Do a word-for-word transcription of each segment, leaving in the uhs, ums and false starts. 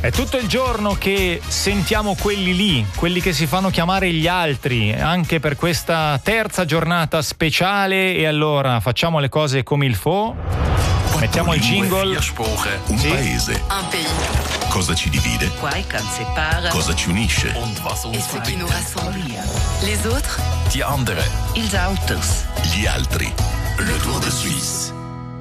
È tutto il giorno che sentiamo quelli lì, quelli che si fanno chiamare gli altri, anche per questa terza giornata speciale. E allora facciamo le cose come il fo. Mettiamo il jingle. Un Sì. paese. Un pays. Cosa ci divide? Quoi qu'on sépare. Cosa ci unisce? Et ce qui nous rassemble. Les autres. Die andere. Ils autres. Gli altri. Le Tour de Suisse.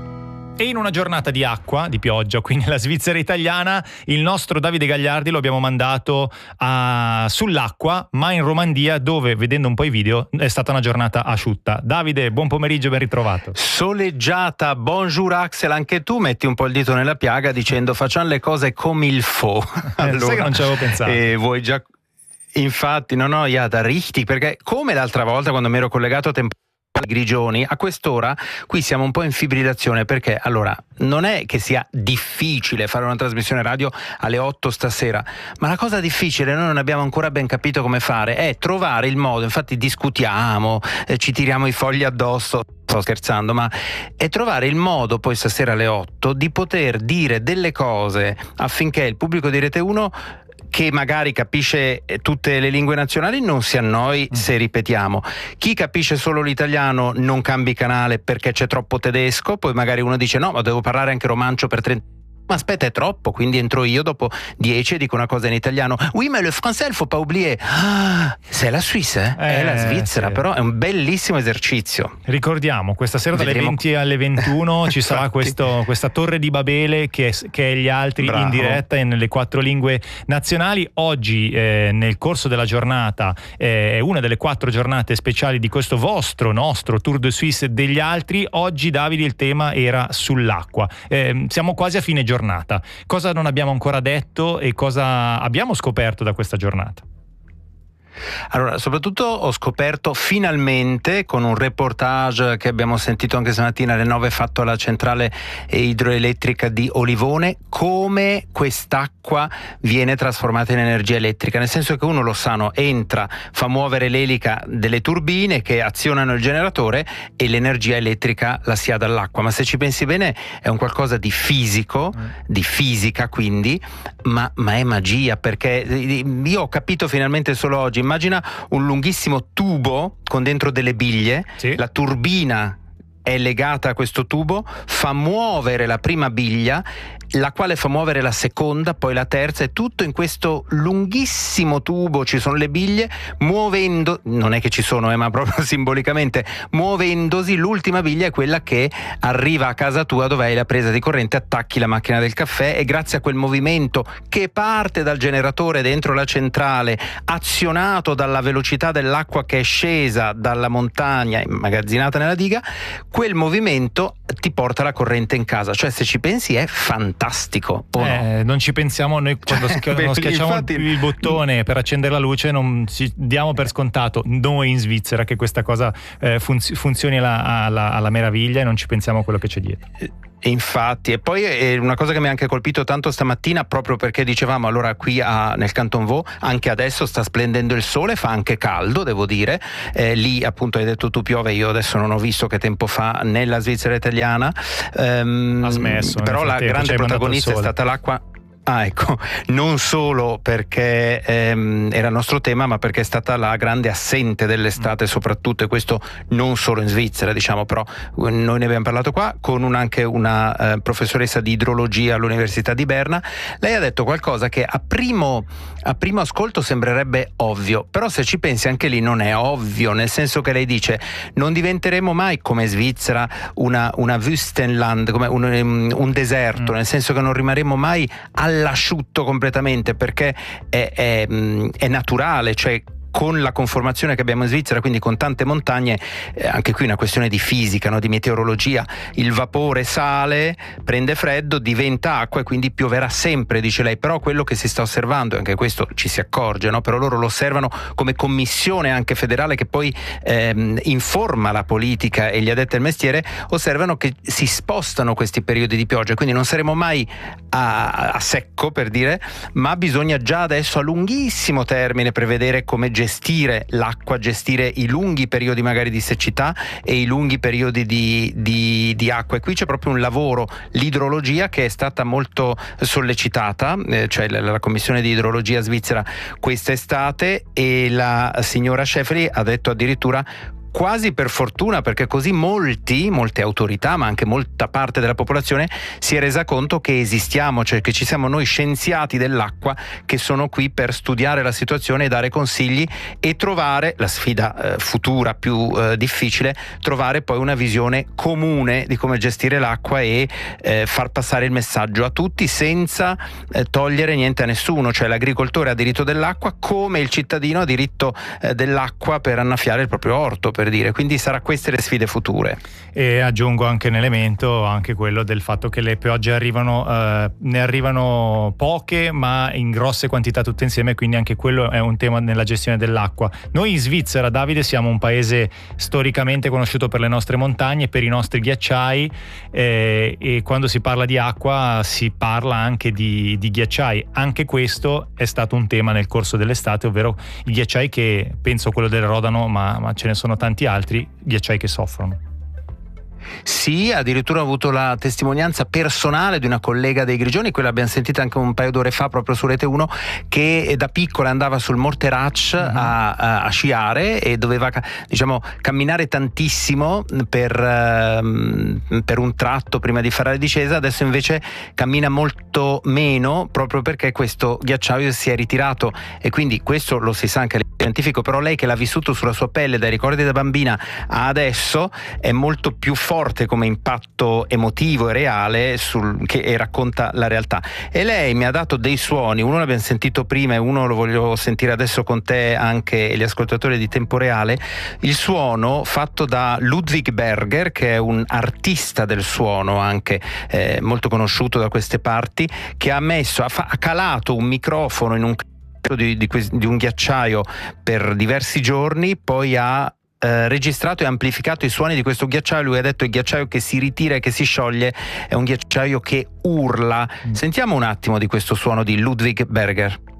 E in una giornata di acqua, di pioggia qui nella Svizzera italiana, il nostro Davide Gagliardi lo abbiamo mandato a, sull'acqua, ma in Romandia, dove, vedendo un po' i video, è stata una giornata asciutta. Davide, buon pomeriggio, ben ritrovato. Soleggiata, bonjour Axel, anche tu metti un po' il dito nella piaga dicendo facciamo le cose come il fo. Allora, sai che non ci avevo pensato. E vuoi già... Infatti, no, no, ja, da richtig, perché come l'altra volta quando mi ero collegato a tempo Grigioni, a quest'ora qui siamo un po' in fibrillazione, perché allora non è che sia difficile fare una trasmissione radio alle otto stasera, ma la cosa difficile, noi non abbiamo ancora ben capito come fare, è trovare il modo. Infatti discutiamo, eh, ci tiriamo i fogli addosso, sto scherzando, ma è trovare il modo poi stasera alle otto di poter dire delle cose affinché il pubblico di Rete uno, che magari capisce tutte le lingue nazionali, non si annoi mm. se ripetiamo. Chi capisce solo l'italiano non cambi canale perché c'è troppo tedesco, poi magari uno dice no, ma devo parlare anche romancio per trenta. Ma aspetta, è troppo, quindi entro io dopo dieci e dico una cosa in italiano. Oui, mais le français, il faut pas oublier. Ah, c'est la Suisse, eh? Eh, è la Svizzera, sì. Però è un bellissimo esercizio. Ricordiamo, questa sera dalle Vedremo. venti alle ventuno ci sarà questo, questa torre di Babele che è, che è gli altri. Bravo. In diretta e nelle quattro lingue nazionali. Oggi eh, nel corso della giornata eh, è una delle quattro giornate speciali di questo vostro, nostro Tour de Suisse degli altri. Oggi, Davide, il tema era sull'acqua. Eh, siamo quasi a fine giornata. Cosa non abbiamo ancora detto e cosa abbiamo scoperto da questa giornata? Allora, soprattutto ho scoperto finalmente, con un reportage che abbiamo sentito anche stamattina alle nove fatto alla centrale idroelettrica di Olivone, come quest'acqua viene trasformata in energia elettrica, nel senso che uno lo sano entra, fa muovere l'elica delle turbine che azionano il generatore e l'energia elettrica la si ha dall'acqua. Ma se ci pensi bene è un qualcosa di fisico, mm. di fisica quindi, ma, ma è magia, perché io ho capito finalmente solo oggi. Immagina un lunghissimo tubo con dentro delle biglie, sì. La turbina è legata a questo tubo, fa muovere la prima biglia, la quale fa muovere la seconda, poi la terza, e tutto in questo lunghissimo tubo ci sono le biglie, muovendo, non è che ci sono, eh, ma proprio simbolicamente, muovendosi, l'ultima biglia è quella che arriva a casa tua dove hai la presa di corrente, attacchi la macchina del caffè e grazie a quel movimento che parte dal generatore dentro la centrale, azionato dalla velocità dell'acqua che è scesa dalla montagna immagazzinata nella diga, quel movimento ti porta la corrente in casa. Cioè, se ci pensi è fantastico, o eh, no? Non ci pensiamo noi quando schi- Beh, non schiacciamo infatti... il bottone per accendere la luce, non ci diamo per scontato noi in Svizzera che questa cosa eh, funz- funzioni alla, alla, alla meraviglia e non ci pensiamo a quello che c'è dietro. Infatti, e poi è una cosa che mi ha anche colpito tanto stamattina, proprio perché dicevamo allora qui a, nel Canton Vaud anche adesso sta splendendo il sole, fa anche caldo devo dire, eh, lì appunto hai detto tu piove, io adesso non ho visto che tempo fa nella Svizzera italiana, ehm, ha smesso, però la grande protagonista è stata l'acqua. Ah, ecco, non solo perché ehm, era il nostro tema, ma perché è stata la grande assente dell'estate soprattutto, e questo non solo in Svizzera, diciamo, però noi ne abbiamo parlato qua con un, anche una eh, professoressa di idrologia all'Università di Berna. Lei ha detto qualcosa che a primo, a primo ascolto sembrerebbe ovvio, però se ci pensi anche lì non è ovvio, nel senso che lei dice non diventeremo mai come Svizzera una, una Wüstenland, come un, un deserto, mm. nel senso che non rimarremo mai all'asciutto completamente, perché è, è, è naturale, cioè con la conformazione che abbiamo in Svizzera, quindi con tante montagne, eh, anche qui una questione di fisica, no? Di meteorologia, il vapore sale, prende freddo, diventa acqua e quindi pioverà sempre, dice lei. Però quello che si sta osservando, e anche questo ci si accorge, no? Però loro lo osservano come commissione anche federale che poi ehm, informa la politica e gli addetti al mestiere, osservano che si spostano questi periodi di pioggia, quindi non saremo mai a, a secco, per dire, ma bisogna già adesso a lunghissimo termine prevedere come gestire l'acqua, gestire i lunghi periodi magari di siccità e i lunghi periodi di, di, di acqua. E qui c'è proprio un lavoro, l'idrologia, che è stata molto sollecitata, eh, cioè la, la commissione di idrologia svizzera quest'estate, e la signora Schäfeli ha detto addirittura quasi per fortuna, perché così molti, molte autorità, ma anche molta parte della popolazione si è resa conto che esistiamo, cioè che ci siamo noi scienziati dell'acqua che sono qui per studiare la situazione e dare consigli e trovare, la sfida eh, futura più eh, difficile, trovare poi una visione comune di come gestire l'acqua e eh, far passare il messaggio a tutti senza eh, togliere niente a nessuno, cioè l'agricoltore ha diritto dell'acqua come il cittadino ha diritto eh, dell'acqua per annaffiare il proprio orto, per dire. Quindi sarà queste le sfide future. E aggiungo anche un elemento, anche quello del fatto che le piogge arrivano, eh, ne arrivano poche ma in grosse quantità tutte insieme, quindi anche quello è un tema nella gestione dell'acqua. Noi in Svizzera, Davide, siamo un paese storicamente conosciuto per le nostre montagne, per i nostri ghiacciai, eh, e quando si parla di acqua si parla anche di, di ghiacciai. Anche questo è stato un tema nel corso dell'estate, ovvero i ghiacciai, che penso quello del Rodano, ma, ma ce ne sono tanti altri ghiacciai che soffrono. Sì, addirittura ho avuto la testimonianza personale di una collega dei Grigioni, quella abbiamo sentita anche un paio d'ore fa proprio su Rete uno, che da piccola andava sul Morteratsch mm-hmm. a, a, a sciare e doveva, diciamo, camminare tantissimo per, uh, per un tratto prima di fare la discesa. Adesso invece cammina molto meno proprio perché questo ghiacciaio si è ritirato, e quindi questo lo si sa anche scientifico, però lei che l'ha vissuto sulla sua pelle dai ricordi da bambina a adesso è molto più forte come impatto emotivo e reale sul, che e racconta la realtà. E lei mi ha dato dei suoni, uno l'abbiamo sentito prima e uno lo voglio sentire adesso con te anche e gli ascoltatori di Tempo Reale, il suono fatto da Ludwig Berger, che è un artista del suono anche eh, molto conosciuto da queste parti, che ha messo, ha, fa, ha calato un microfono in un Di, di, di un ghiacciaio per diversi giorni, poi ha eh, registrato e amplificato i suoni di questo ghiacciaio. Lui ha detto: il ghiacciaio che si ritira e che si scioglie è un ghiacciaio che urla. Mm. Sentiamo un attimo di questo suono di Ludwig Berger.